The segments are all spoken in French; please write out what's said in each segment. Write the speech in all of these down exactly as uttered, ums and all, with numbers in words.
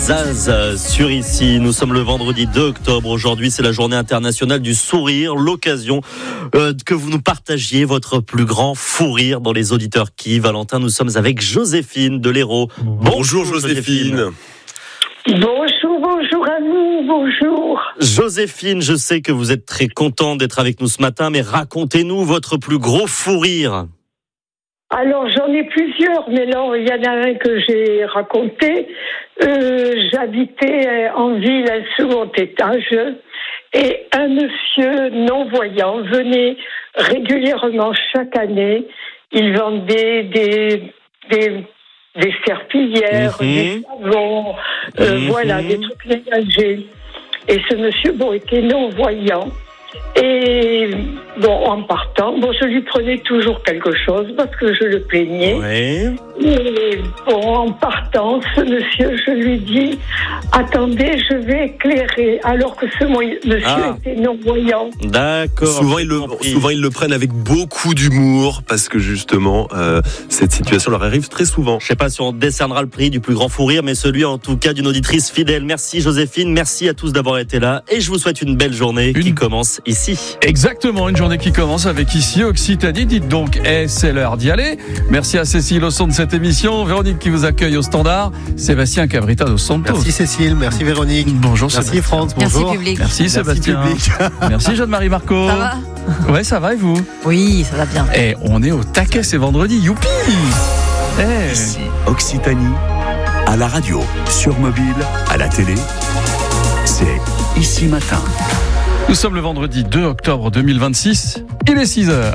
Zaz sur ici. Nous sommes le vendredi deux octobre. Aujourd'hui, c'est la journée internationale du sourire. L'occasion euh, que vous nous partagiez votre plus grand fou rire dans les auditeurs qui. Valentin, nous sommes avec Joséphine de l'Hérault. Bonjour, bonjour Joséphine. Bonjour, bonjour à vous, bonjour. Joséphine, je sais que vous êtes très contente d'être avec nous ce matin, mais racontez-nous votre plus gros fou rire. Alors j'en ai plusieurs, mais là il y en a un que j'ai raconté. Euh, j'habitais en ville à un second étage et un monsieur non-voyant venait régulièrement chaque année. Il vendait des, des, des serpillières, mmh. des savons, euh, mmh. voilà, des trucs ménagers. Et ce monsieur, bon, était non-voyant. Et bon, en partant, bon, je lui prenais toujours quelque chose parce que je le plaignais. Ouais. Et bon, en partant, ce monsieur, je lui dis « Attendez, je vais éclairer », alors que ce monsieur ah. était non-voyant. D'accord. Souvent ils, le, souvent, ils le prennent avec beaucoup d'humour parce que justement, euh, cette situation leur arrive très souvent. Je ne sais pas si on décernera le prix du plus grand fou rire, mais celui en tout cas d'une auditrice fidèle. Merci Joséphine, merci à tous d'avoir été là et je vous souhaite une belle journée une... qui commence ici. Exactement, une journée qui commence avec ici Occitanie. Dites donc, eh, c'est l'heure d'y aller. Merci à Cécile au son de cette émission, Véronique qui vous accueille au standard, Sébastien Cabrita dos Santos. Merci Cécile, merci Véronique. Bonjour merci Sébastien. France, bonjour. Merci public. Merci, merci Sébastien. Public. Merci Jeanne-Marie Marco. Ça va ? Ouais, ça va et vous ? Oui, ça va bien. Et on est au taquet, c'est vendredi, youpi ! Hey. Ici Occitanie, à la radio, sur mobile, à la télé, c'est Ici Matin. Nous sommes le vendredi deux octobre deux mille vingt-six, il est six heures.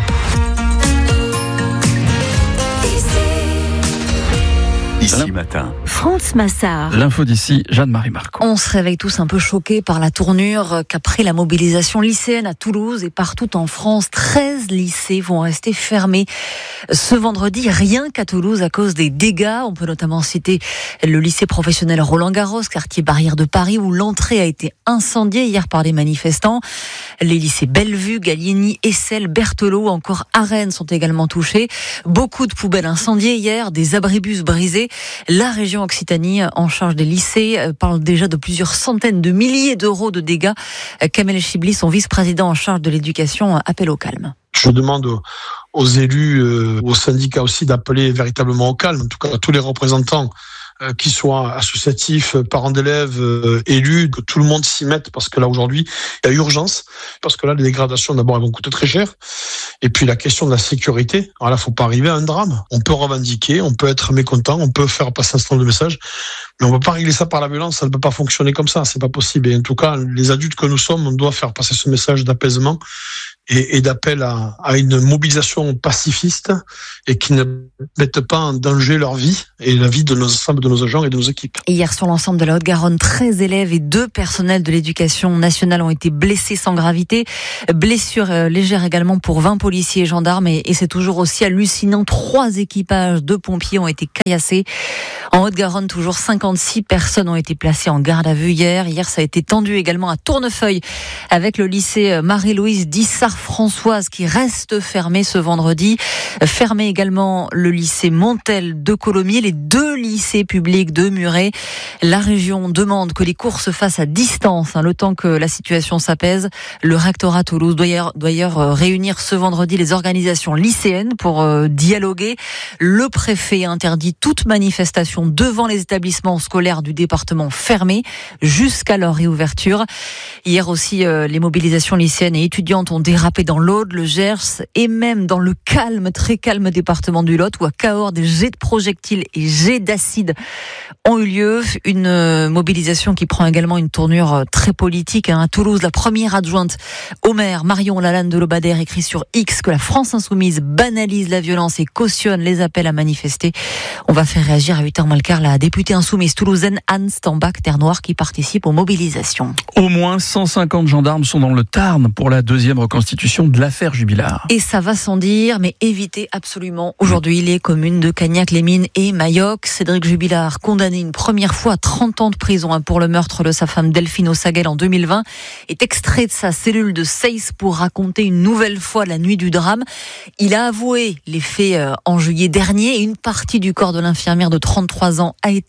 Ici Matin. France Massard. L'info d'ici, Jeanne-Marie Marco. On se réveille tous un peu choqués par la tournure qu'après la mobilisation lycéenne à Toulouse et partout en France, treize lycées vont rester fermés ce vendredi, rien qu'à Toulouse à cause des dégâts. On peut notamment citer le lycée professionnel Roland-Garros, quartier Barrière de Paris, où l'entrée a été incendiée hier par des manifestants. Les lycées Bellevue, Gallieni, Essel, Berthelot, encore à Rennes sont également touchés. Beaucoup de poubelles incendiées hier, des abribus brisés. La région Occitanie, en charge des lycées, parle déjà de plusieurs centaines de milliers d'euros de dégâts. Kamel Chibli, son vice-président en charge de l'éducation, appelle au calme. Je demande aux élus, euh, aux syndicats aussi d'appeler véritablement au calme, en tout cas à tous les représentants, euh, qui soient associatifs, parents d'élèves, euh, élus, que tout le monde s'y mette, parce que là aujourd'hui, il y a urgence, parce que là les dégradations d'abord elles vont coûter très cher, et puis la question de la sécurité, alors là il faut pas arriver à un drame. On peut revendiquer, on peut être mécontent, on peut faire passer un certain nombre de messages, mais on ne peut pas régler ça par la violence, ça ne peut pas fonctionner comme ça, c'est pas possible. Et en tout cas, les adultes que nous sommes, on doit faire passer ce message d'apaisement et, et d'appel à, à une mobilisation pacifiste et qui ne mette pas en danger leur vie et la vie de nos ensemble de nos agents et de nos équipes. Et hier, sur l'ensemble de la Haute-Garonne, treize élèves et deux personnels de l'éducation nationale ont été blessés sans gravité. Blessures euh, légères également pour vingt policiers et gendarmes. Et, et c'est toujours aussi hallucinant. Trois équipages de pompiers ont été caillassés. En Haute-Garonne, toujours cinquante-six personnes ont été placées en garde à vue hier. Hier, ça a été tendu également à Tournefeuille avec le lycée Marie-Louise d'Issard-Françoise qui reste fermé ce vendredi. Fermé également le lycée Montel de Colomiers, les deux lycées publics de Muret. La région demande que les cours se fassent à distance, hein, le temps que la situation s'apaise. Le rectorat Toulouse doit d'ailleurs réunir ce vendredi les organisations lycéennes pour euh, dialoguer. Le préfet interdit toute manifestation devant les établissements scolaires du département fermés jusqu'à leur réouverture. Hier aussi, euh, les mobilisations lycéennes et étudiantes ont dérapé dans l'Aude, le Gers et même dans le calme, très calme département du Lot où à Cahors, des jets de projectiles et jets d'acide ont eu lieu. Une euh, mobilisation qui prend également une tournure euh, très politique. Hein. À Toulouse, la première adjointe au maire, Marion Lalande de Lobadère, écrit sur X que la France insoumise banalise la violence et cautionne les appels à manifester. On va faire réagir à huit heures moins le quart la députée insoumise toulousaine Anne Stambach, Terre Noire, qui participe aux mobilisations. Au moins cent cinquante gendarmes sont dans le Tarn pour la deuxième reconstitution de l'affaire Jubilard. Et ça va sans dire, mais évitez absolument aujourd'hui les communes de Cagnac-les-Mines et Mayoc. Cédric Jubilard, condamné une première fois à trente ans de prison pour le meurtre de sa femme Delphine Ossaguel en deux mille vingt, est extrait de sa cellule de Seyss pour raconter une nouvelle fois la nuit du drame. Il a avoué les faits en juillet dernier et une partie du corps de l'infirmière de trente-trois ans a été retrouvée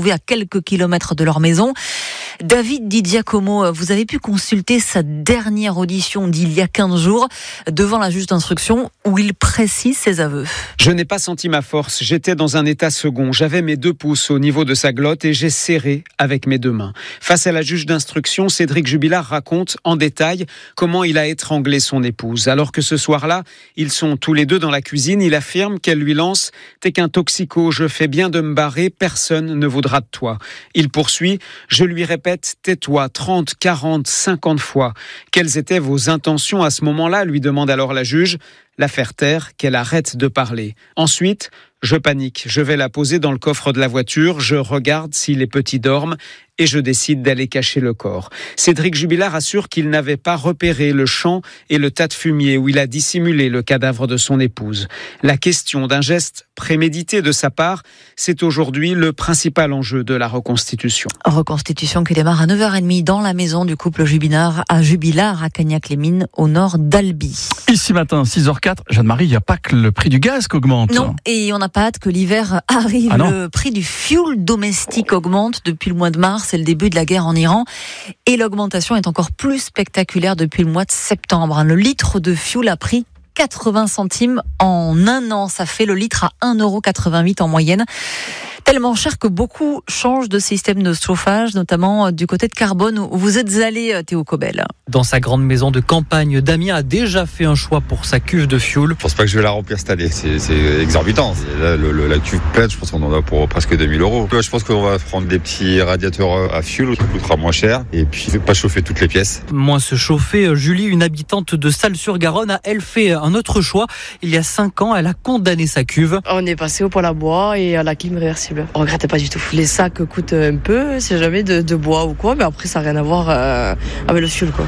retrouvés à quelques kilomètres de leur maison. David Di Giacomo, vous avez pu consulter sa dernière audition d'il y a quinze jours devant la juge d'instruction où il précise ses aveux. Je n'ai pas senti ma force, j'étais dans un état second, j'avais mes deux pouces au niveau de sa glotte et j'ai serré avec mes deux mains. Face à la juge d'instruction, Cédric Jubilard raconte en détail comment il a étranglé son épouse. Alors que ce soir-là, ils sont tous les deux dans la cuisine, il affirme qu'elle lui lance « T'es qu'un toxico, je fais bien de me barrer, personne ne voudra de toi ». Il poursuit « Je lui répète « Tais-toi » trente, quarante, cinquante fois. Quelles étaient vos intentions à ce moment-là, lui demande alors la juge. La faire taire, qu'elle arrête de parler. Ensuite, je panique, je vais la poser dans le coffre de la voiture, je regarde si les petits dorment et je décide d'aller cacher le corps. Cédric Jubilard assure qu'il n'avait pas repéré le champ et le tas de fumier où il a dissimulé le cadavre de son épouse. La question d'un geste prémédité de sa part, c'est aujourd'hui le principal enjeu de la reconstitution. Reconstitution qui démarre à neuf heures trente dans la maison du couple Jubilard à Jubilard à Cagnac-les-Mines au nord d'Albi. Ici matin, six heures quatre, Jeanne-Marie, il n'y a pas que le prix du gaz qui augmente. Non, et on n'a pas hâte que l'hiver arrive. Ah le prix du fuel domestique augmente depuis le mois de mars, c'est le début de la guerre en Iran. Et l'augmentation est encore plus spectaculaire depuis le mois de septembre. Le litre de fuel a pris quatre-vingts centimes en un an. Ça fait le litre à un euro quatre-vingt-huit en moyenne. Tellement cher que beaucoup changent de système de chauffage, notamment du côté de Carbone où vous êtes allé, Théo Cobel. Dans sa grande maison de campagne, Damien a déjà fait un choix pour sa cuve de fuel. Je pense pas que je vais la remplir cette année, c'est, c'est exorbitant. Là, le, le, la cuve pleine, je pense qu'on en a pour presque deux mille euros. Je pense qu'on va prendre des petits radiateurs à fuel, ça coûtera moins cher et puis pas chauffer toutes les pièces. Moins se chauffer, Julie, une habitante de Salles-sur-Garonne, a elle fait un autre choix. Il y a cinq ans, elle a condamné sa cuve. On est passé au poêle à bois et à la clim réversible. On regrettait pas du tout. Les sacs coûtent un peu, c'est jamais de, de bois ou quoi, mais après ça n'a rien à voir euh, avec le fuel, quoi.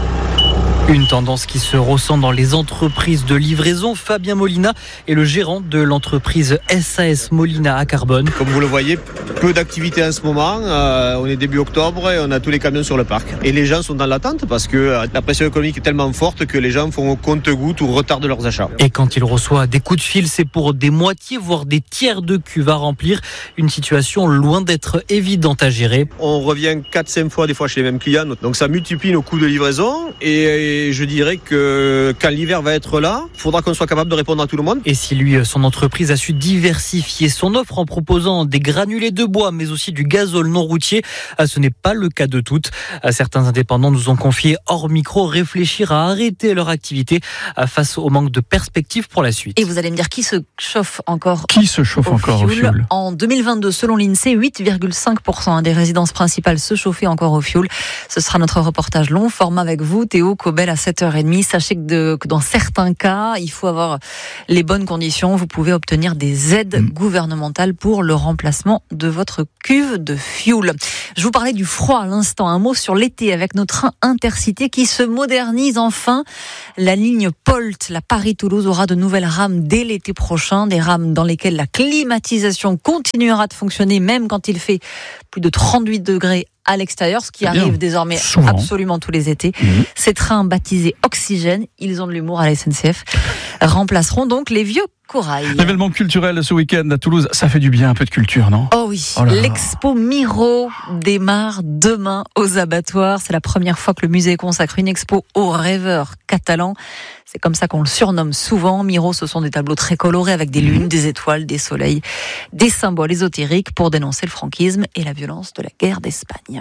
Une tendance qui se ressent dans les entreprises de livraison. Fabien Molina est le gérant de l'entreprise S A S Molina à Carbone. Comme vous le voyez, peu d'activité en ce moment. Euh, on est début octobre et on a tous les camions sur le parc. Et les gens sont dans l'attente parce que euh, la pression économique est tellement forte que les gens font au compte-gouttes ou retardent leurs achats. Et quand il reçoit des coups de fil, c'est pour des moitiés, voire des tiers de cuves à remplir. Une situation loin d'être évidente à gérer. On revient quatre cinq fois des fois chez les mêmes clients. Donc ça multiplie nos coûts de livraison et Et je dirais que quand l'hiver va être là, il faudra qu'on soit capable de répondre à tout le monde. Et si lui, son entreprise a su diversifier son offre en proposant des granulés de bois, mais aussi du gazole non routier, ce n'est pas le cas de toutes. Certains indépendants nous ont confié hors micro réfléchir à arrêter leur activité face au manque de perspectives pour la suite. Et vous allez me dire qui se chauffe encore Qui se chauffe au encore fuel. au fuel En deux mille vingt-deux, selon l'INSEE, huit virgule cinq pour cent des résidences principales se chauffaient encore au fuel. Ce sera notre reportage long format avec vous, Théo Cobel, à sept heures trente. Sachez que, de, que dans certains cas, il faut avoir les bonnes conditions. Vous pouvez obtenir des aides mmh. gouvernementales pour le remplacement de votre cuve de fuel. Je vous parlais du froid à l'instant. Un mot sur l'été avec nos trains intercités qui se modernisent enfin. La ligne Polt, la Paris-Toulouse, aura de nouvelles rames dès l'été prochain. Des rames dans lesquelles la climatisation continuera de fonctionner même quand il fait plus de trente-huit degrés à l'extérieur, ce qui arrive désormais Souvent. absolument tous les étés. Mmh. Ces trains baptisés Oxygène, ils ont de l'humour à la S N C F, remplaceront donc les vieux corail. L'événement culturel ce week-end à Toulouse, ça fait du bien, un peu de culture, non ? Oh oui, oh l'expo Miro démarre demain aux abattoirs. C'est la première fois que le musée consacre une expo aux rêveurs catalans. C'est comme ça qu'on le surnomme souvent. Miro, ce sont des tableaux très colorés avec des lunes, des étoiles, des soleils, des symboles ésotériques pour dénoncer le franquisme et la violence de la guerre d'Espagne.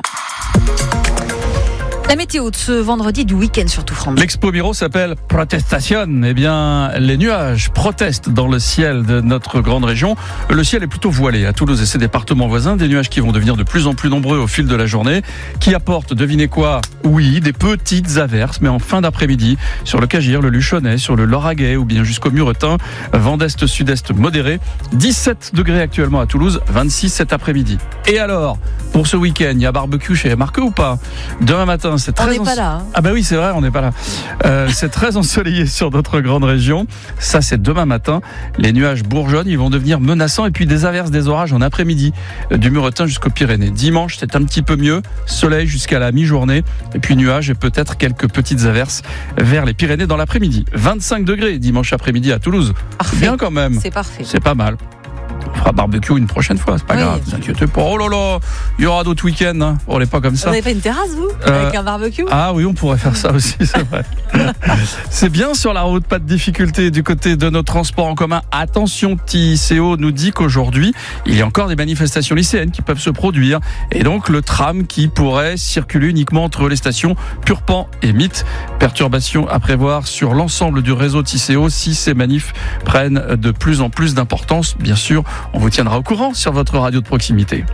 La météo de ce vendredi du week-end surtout, France. L'expo Miro s'appelle Protestation. Eh bien, les nuages protestent dans le ciel de notre grande région. Le ciel est plutôt voilé à Toulouse et ses départements voisins. Des nuages qui vont devenir de plus en plus nombreux au fil de la journée. Qui apportent, devinez quoi ? Oui, des petites averses, mais en fin d'après-midi. Sur le Cagir, le Luchonnais, sur le Lauragais ou bien jusqu'au Muretin. Vent d'est-sud-est modéré. dix-sept degrés actuellement à Toulouse, vingt-six cet après-midi. Et alors, pour ce week-end, il y a barbecue chez Marqueux ou pas ? Demain matin, c'est très on n'est ens... pas là. Hein. Ah bah oui, c'est vrai, on n'est pas là. Euh, c'est très ensoleillé sur notre grande région. Ça, c'est demain matin. Les nuages bourgeonnent, ils vont devenir menaçants. Et puis des averses, des orages en après-midi, du Muretin jusqu'aux Pyrénées. Dimanche, c'est un petit peu mieux. Soleil jusqu'à la mi-journée. Et puis nuages et peut-être quelques petites averses vers les Pyrénées dans l'après-midi. vingt-cinq degrés dimanche après-midi à Toulouse. Parfait. Bien quand même. C'est parfait. C'est pas mal. On fera barbecue une prochaine fois, c'est pas oui. grave, ne vous inquiétez pas. Oh là là, il y aura d'autres week-ends, hein. On n'est pas comme ça. Vous n'avez pas une terrasse, vous, euh, avec un barbecue? Ah oui, on pourrait faire ça aussi, c'est vrai. C'est bien sur la route, pas de difficulté du côté de nos transports en commun. Attention, T I C O nous dit qu'aujourd'hui, il y a encore des manifestations lycéennes qui peuvent se produire. Et donc, le tram qui pourrait circuler uniquement entre les stations Purpan et Mythe. Perturbations à prévoir sur l'ensemble du réseau T I C O si ces manifs prennent de plus en plus d'importance. Bien sûr, on vous tiendra au courant sur votre radio de proximité.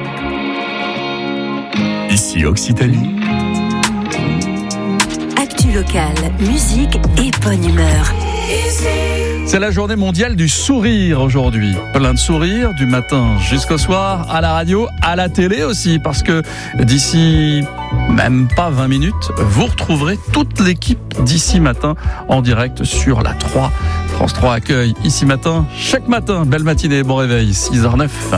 Ici Occitanie. Actu locale, musique et bonne humeur. C'est la journée mondiale du sourire aujourd'hui. Plein de sourires du matin jusqu'au soir, à la radio, à la télé aussi, parce que d'ici même pas vingt minutes, vous retrouverez toute l'équipe d'Ici Matin en direct sur la trois. France trois accueille Ici Matin chaque matin. Belle matinée, bon réveil, six heures zéro neuf.